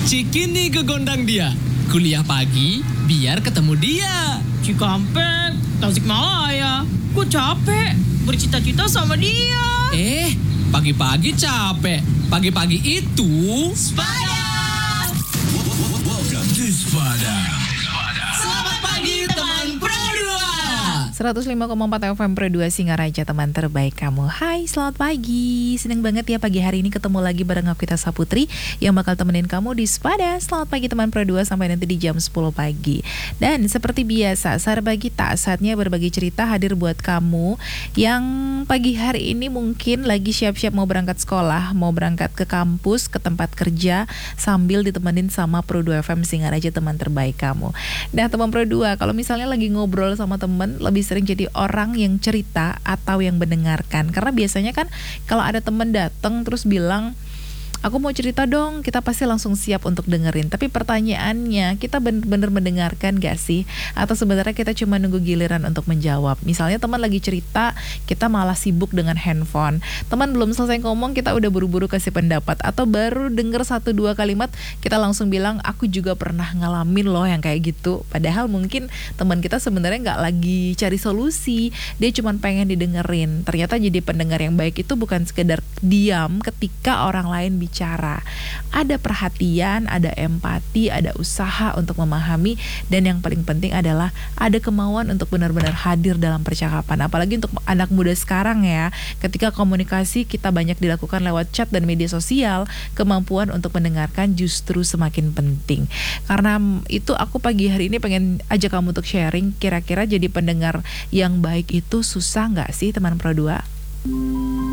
Cikini gegondang dia. Kuliah pagi biar ketemu dia. Cikampek, Tasikmalaya. Gue capek bercita-cita sama dia. Pagi-pagi capek. Pagi-pagi itu Sepada. Welcome to Sepada. Selamat pagi teman Pro 105,4 FM Pro 2 Singaraja, teman terbaik kamu. Hai, selamat pagi. Senang banget ya pagi hari ini ketemu lagi bareng aku Vita Saputri yang bakal temenin kamu di Sepada. Selamat pagi teman Pro 2 sampai nanti di jam 10 pagi. Dan seperti biasa, Sarbagi tak saatnya berbagi cerita hadir buat kamu yang pagi hari ini mungkin lagi siap-siap mau berangkat sekolah, mau berangkat ke kampus, ke tempat kerja, sambil ditemenin sama Pro 2 FM Singaraja, teman terbaik kamu. Nah teman Pro 2, kalau misalnya lagi ngobrol sama temen, lebih sering jadi orang yang cerita atau yang mendengarkan. Karena biasanya kan kalau ada temen datang terus bilang, aku mau cerita dong, kita pasti langsung siap untuk dengerin. Tapi pertanyaannya, kita bener-bener mendengarkan gak sih? Atau sebenarnya kita cuma nunggu giliran untuk menjawab? Misalnya teman lagi cerita, kita malah sibuk dengan handphone. Teman belum selesai ngomong, kita udah buru-buru kasih pendapat. Atau baru denger 1-2 kalimat, kita langsung bilang, aku juga pernah ngalamin loh yang kayak gitu. Padahal mungkin teman kita sebenarnya gak lagi cari solusi, dia cuma pengen didengerin. Ternyata jadi pendengar yang baik itu bukan sekedar diam ketika orang lain bicara. Ada perhatian, ada empati, ada usaha untuk memahami, dan yang paling penting adalah ada kemauan untuk benar-benar hadir dalam percakapan. Apalagi untuk anak muda sekarang ya, ketika komunikasi kita banyak dilakukan lewat chat dan media sosial, kemampuan untuk mendengarkan justru semakin penting. Karena itu aku pagi hari ini pengen ajak kamu untuk sharing, kira-kira jadi pendengar yang baik itu susah nggak sih teman Pro 2?